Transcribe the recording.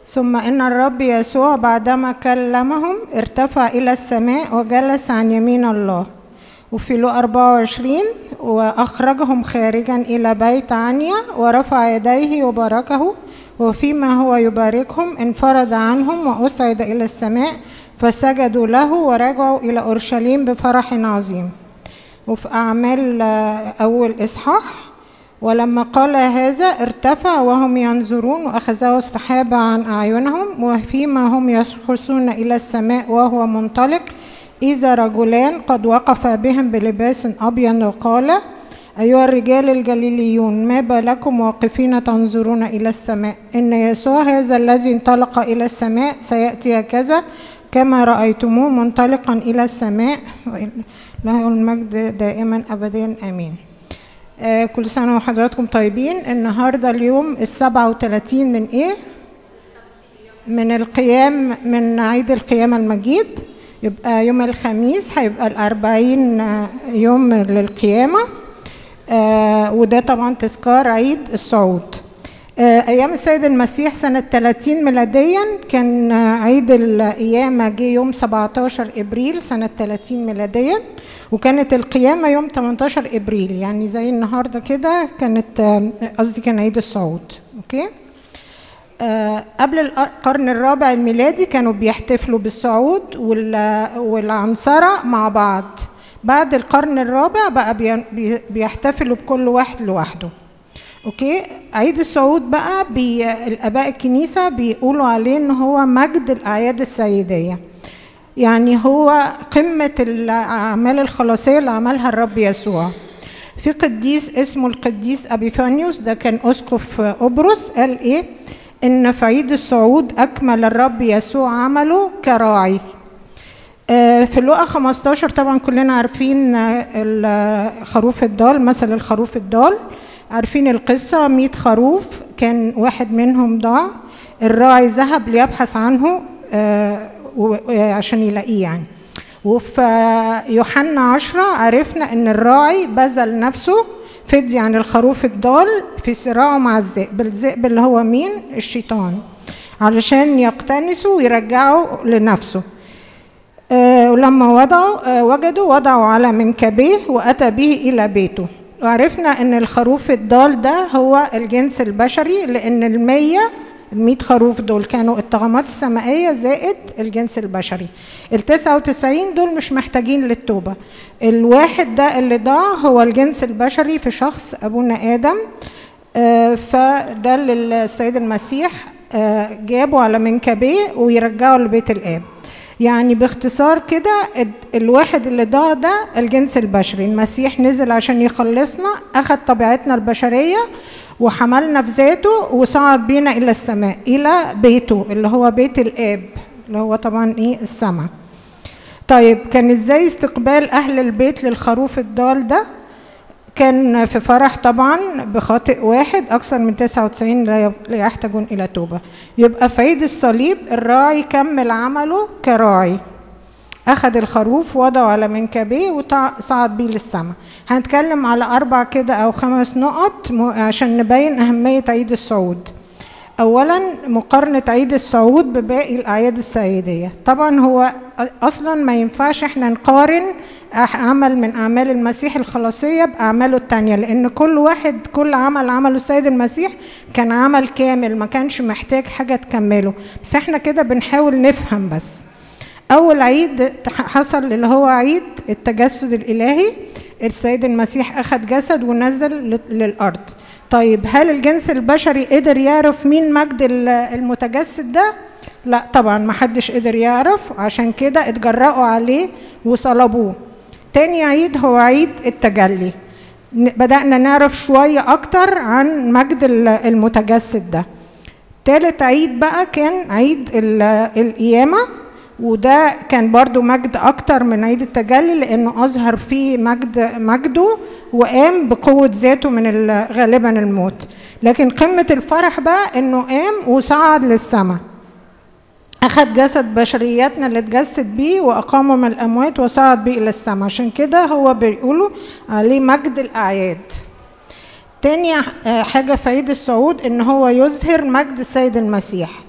ثم إن الرب يسوع بعدما كلمهم ارتفع إلى السماء وجلس عن يمين الله. وفي لوقا 24 وأخرجهم خارجا إلى بيت عنيا ورفع يديه وباركه، وفيما هو يباركهم انفرد عنهم وأصعد إلى السماء فسجدوا له ورجعوا إلى أورشليم بفرح عظيم. وفي أعمال أول إصحاح: ولما قال هذا ارتفع وهم ينظرون وأخذه السحابة عن أعينهم، وفيما هم يشخصون إلى السماء وهو منطلق إذا رجلان قد وقفا بهم بلباس أبيض وقال: أيها الرجال الجليليون، ما بالكم واقفين تنظرون إلى السماء؟ إن يسوع هذا الذي انطلق إلى السماء سيأتي هكذا كما رأيتموه منطلقا إلى السماء، له المجد دائما أبدا آمين. كل سنة وحضراتكم طيبين. النهاردة اليوم 37 من إيه؟ من القيام، من عيد القيامة المجيد. يبقى يوم الخميس هيبقى 40 يوم للقيامة، وده طبعا تذكار عيد الصعود. أيام السيد المسيح سنة 30 ميلاديا كان عيد القيامة جه يوم 17 إبريل سنة 30 ميلاديا، وكانت القيامة يوم 18 إبريل، يعني زي النهاردة كده كانت، قصدي كان عيد الصعود. أوكي. قبل القرن الرابع الميلادي كانوا بيحتفلوا بالصعود والعنصرة مع بعض. بعد القرن الرابع بقى بيحتفلوا بكل واحد لوحده. اوكي. عيد الصعود بقى الآباء الكنيسة بيقولوا عليه ان هو مجد الأعياد السيدية، يعني هو قمة الأعمال الخلاصية اللي عملها الرب يسوع. في قديس اسمه القديس أبيفانيوس، ده كان أسقف قبرص، قال إيه؟ إن في عيد الصعود أكمل الرب يسوع عمله كراعي. في لوقا 15 طبعا كلنا عارفين الخروف الضال، مثل الخروف الضال، عارفين القصة. 100 خروف كان واحد منهم ضاع، الراعي ذهب ليبحث عنه عشان يلاقيه يعني. وفي يوحنا 10 عرفنا ان الراعي بذل نفسه فدية عن الخروف الضال في صراعه مع الذئب. الذئب اللي هو مين؟ الشيطان، علشان يقتنسه ويرجعه لنفسه. ولما وضعوا على منكبيه وأتى به إلى بيته. وعرفنا ان الخروف الضال ده هو الجنس البشري، لان 100 خروف دول كانوا الطغمات السمائية زائد الجنس البشري. 99 دول مش محتاجين للتوبة. الواحد ده اللي ضاع هو الجنس البشري في شخص أبونا آدم. فده اللي السيد المسيح جابه على منكبيه ويرجعه لبيت الآب. يعني باختصار كده الواحد اللي ضاع ده الجنس البشري. المسيح نزل عشان يخلصنا، أخذ طبيعتنا البشرية وحملنا في ذاته وصعد بينا إلى السماء، إلى بيته اللي هو بيت الآب، اللي هو طبعا إيه؟ السماء. طيب كان إزاي استقبال أهل البيت للخروف الضال ده؟ كان في فرح طبعا بخاطئ واحد، أكثر من 99 لا يحتاجون إلى توبة. يبقى في عيد الصليب الراعي كمل عمله كراعي، أخذ الخروف وضعه على منكبيه وصعد بيه للسماء. هنتكلم على 4 كده أو 5 نقط عشان نبين أهمية عيد الصعود. أولا مقارنة عيد الصعود بباقي الأعياد السيدية. طبعا هو أصلا ما ينفعش احنا نقارن عمل من أعمال المسيح الخلاصية بأعماله التانية، لأن كل عمل عمله السيد المسيح كان عمل كامل، ما كانش محتاج حاجة تكمله، بس احنا كده بنحاول نفهم بس. أول عيد حصل اللي هو عيد التجسد الإلهي، السيد المسيح أخذ جسد ونزل للأرض. طيب هل الجنس البشري قدر يعرف مين مجد المتجسد ده؟ لا طبعا ما حدش قدر يعرف، عشان كده اتجرأوا عليه وصلبوه. تاني عيد هو عيد التجلي، بدأنا نعرف شوية أكتر عن مجد المتجسد ده. تالت عيد بقى كان عيد القيامة، وده كان برضو مجد أكتر من عيد التجلي، لأنه أظهر فيه مجده وقام بقوة ذاته من غالبا الموت. لكن قمة الفرح بقى إنه قام وصعد للسماء، أخذ جسد بشرياتنا اللي اتجسد بيه وأقامه من الأموات وصعد بيه إلى السماء. عشان كده هو بيقولوا عليه مجد الأعياد. تاني حاجة في عيد الصعود إن هو يظهر مجد السيد المسيح.